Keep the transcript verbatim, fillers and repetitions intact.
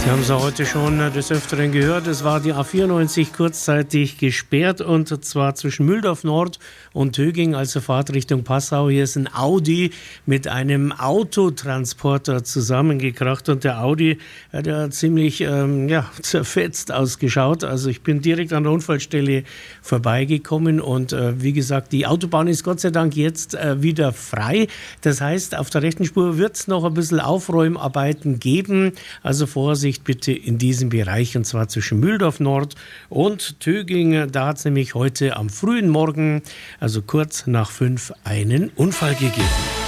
Sie haben es ja heute schon des Öfteren gehört, es war die A vierundneunzig kurzzeitig gesperrt und zwar zwischen Mühldorf Nord und Töging, also Fahrtrichtung Passau. Hier ist ein Audi mit einem Autotransporter zusammengekracht und der Audi hat ja ziemlich ähm, ja, zerfetzt ausgeschaut. Also ich bin direkt an der Unfallstelle vorbeigekommen und äh, wie gesagt, die Autobahn ist Gott sei Dank jetzt äh, wieder frei. Das heißt, auf der rechten Spur wird es noch ein bisschen Aufräumarbeiten geben, also Vorsicht bitte in diesem Bereich, und zwar zwischen Mühldorf Nord und Töging. Da hat es nämlich heute am frühen Morgen, also kurz nach fünf, einen Unfall gegeben.